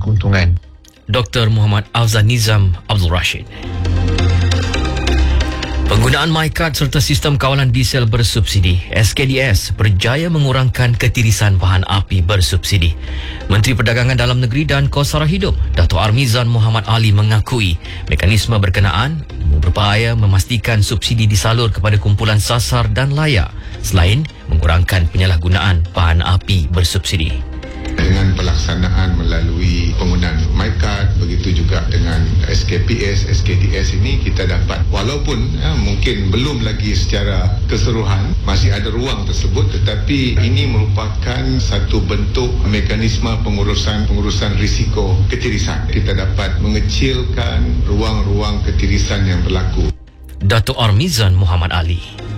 keuntungan. Dr. Muhammad Afzal Nizam Abdul Rashid. Penggunaan MyCard serta sistem kawalan diesel bersubsidi SKDS berjaya mengurangkan ketirisan bahan api bersubsidi. Menteri Perdagangan Dalam Negeri dan Kos Sara Hidup Dato' Armizan Muhammad Ali mengakui mekanisme berkenaan berupaya memastikan subsidi disalur kepada kumpulan sasar dan layak selain mengurangkan penyalahgunaan bahan api bersubsidi. Dengan pelaksanaan melalui penggunaan MyCard, begitu juga dengan SKPS, SKDS ini kita dapat, walaupun mungkin belum lagi secara keseluruhan masih ada ruang tersebut, tetapi ini merupakan satu bentuk mekanisme pengurusan risiko ketirisan. Kita dapat mengecilkan ruang-ruang ketirisan yang berlaku. Dato' Armizan Muhammad Ali.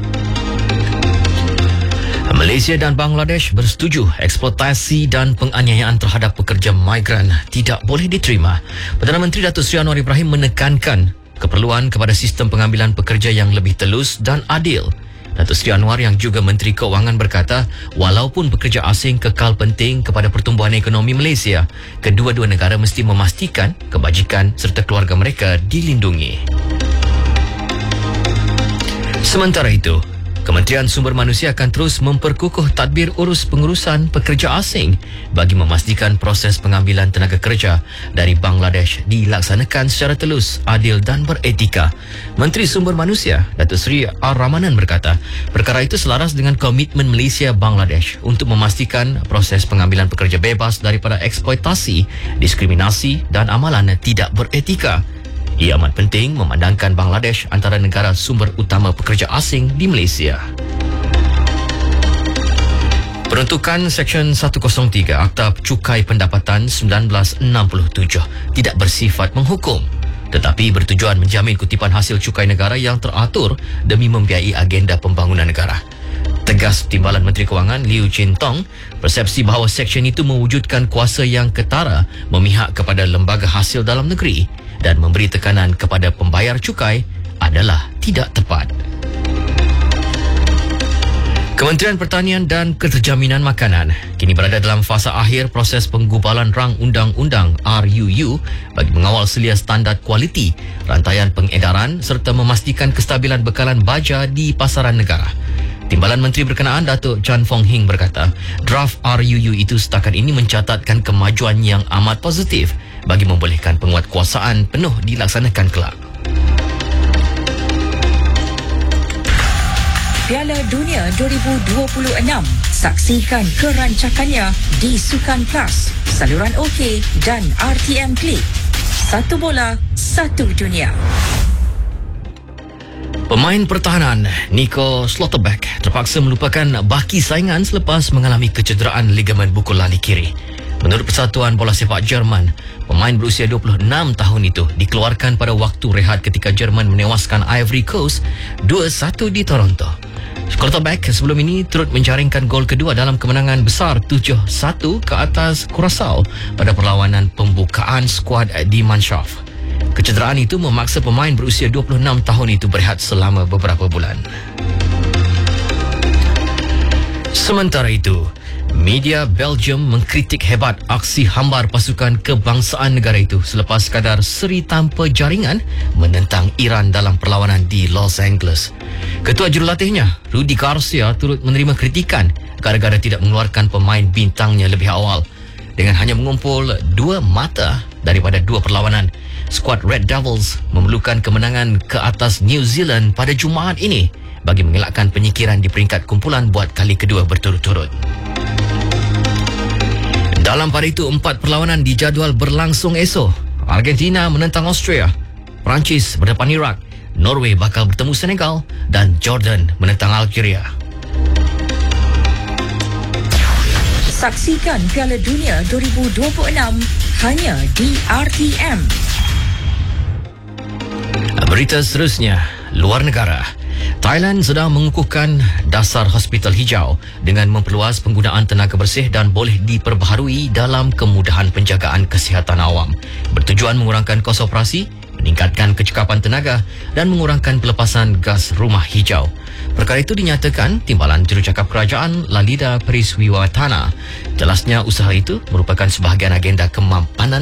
Malaysia dan Bangladesh bersetuju eksploitasi dan penganiayaan terhadap pekerja migran tidak boleh diterima. Perdana Menteri Datuk Seri Anwar Ibrahim menekankan keperluan kepada sistem pengambilan pekerja yang lebih telus dan adil. Datuk Seri Anwar yang juga Menteri Keuangan berkata, walaupun pekerja asing kekal penting kepada pertumbuhan ekonomi Malaysia, kedua-dua negara mesti memastikan kebajikan serta keluarga mereka dilindungi. Sementara itu, Kementerian Sumber Manusia akan terus memperkukuh tadbir urus pengurusan pekerja asing bagi memastikan proses pengambilan tenaga kerja dari Bangladesh dilaksanakan secara telus, adil dan beretika. Menteri Sumber Manusia, Datuk Seri Ar-Rahmanan berkata, perkara itu selaras dengan komitmen Malaysia Bangladesh untuk memastikan proses pengambilan pekerja bebas daripada eksploitasi, diskriminasi dan amalan tidak beretika. Ia amat penting memandangkan Bangladesh antara negara sumber utama pekerja asing di Malaysia. Peruntukan Seksyen 103 Akta Cukai Pendapatan 1967 tidak bersifat menghukum, tetapi bertujuan menjamin kutipan hasil cukai negara yang teratur demi membiayai agenda pembangunan negara. Tegas Timbalan Menteri Kewangan Liu Chin Tong, persepsi bahawa seksyen itu mewujudkan kuasa yang ketara memihak kepada lembaga hasil dalam negeri dan memberi tekanan kepada pembayar cukai adalah tidak tepat. Kementerian Pertanian dan Keterjaminan Makanan kini berada dalam fasa akhir proses penggubalan rang undang-undang RUU bagi mengawal selia standard kualiti, rantaian pengedaran serta memastikan kestabilan bekalan baja di pasaran negara. Timbalan Menteri berkenaan Datuk Chan Fong Hing berkata, draft RUU itu setakat ini mencatatkan kemajuan yang amat positif bagi membolehkan penguatkuasaan penuh dilaksanakan kelak. Piala Dunia 2026. Saksikan kerancakannya di Sukan Plus, saluran OK dan RTM Klik. Satu bola, satu dunia. Pemain pertahanan Nico Schlotterbeck terpaksa melupakan baki saingan selepas mengalami kecederaan ligamen buku lali kiri. Menurut Persatuan Bola Sepak Jerman, pemain berusia 26 tahun itu dikeluarkan pada waktu rehat ketika Jerman menewaskan Ivory Coast 2-1 di Toronto. Schlotterbeck sebelum ini turut menjaringkan gol kedua dalam kemenangan besar 7-1 ke atas Curaçao pada perlawanan pembukaan skuad di Manshaft. Kecederaan itu memaksa pemain berusia 26 tahun itu berehat selama beberapa bulan. Sementara itu, media Belgium mengkritik hebat aksi hambar pasukan kebangsaan negara itu selepas sekadar seri tanpa jaringan menentang Iran dalam perlawanan di Los Angeles. Ketua jurulatihnya, Rudi Garcia, turut menerima kritikan gara-gara tidak mengeluarkan pemain bintangnya lebih awal. Dengan hanya mengumpul 2 mata daripada 2 perlawanan, skuad Red Devils memerlukan kemenangan ke atas New Zealand pada Jumaat ini bagi mengelakkan penyingkiran di peringkat kumpulan buat kali kedua berturut-turut. Dalam pada itu, 4 perlawanan dijadual berlangsung esok. Argentina menentang Austria, Perancis berdepan Iraq, Norway bakal bertemu Senegal dan Jordan menentang Algeria. Saksikan Piala Dunia 2026 hanya di RTM. Berita seterusnya, luar negara. Thailand sedang mengukuhkan dasar hospital hijau dengan memperluas penggunaan tenaga bersih dan boleh diperbaharui dalam kemudahan penjagaan kesihatan awam. Bertujuan mengurangkan kos operasi, meningkatkan kecekapan tenaga dan mengurangkan pelepasan gas rumah hijau. Perkara itu dinyatakan Timbalan Jurucakap Kerajaan Lalida Priswiwatana. Jelasnya usaha itu merupakan sebahagian agenda kemampanan